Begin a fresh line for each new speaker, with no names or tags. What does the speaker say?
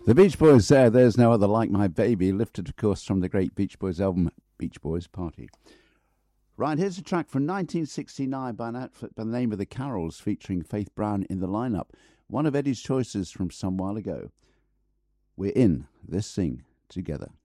The Beach Boys there, There's No Other Like My Baby, lifted, of course, from the great Beach Boys album, Beach Boys Party. Right, here's a track from 1969 by an outfit by the name of The Carols, featuring Faith Brown in the lineup. One of Eddie's choices from some while ago. We're in this thing together.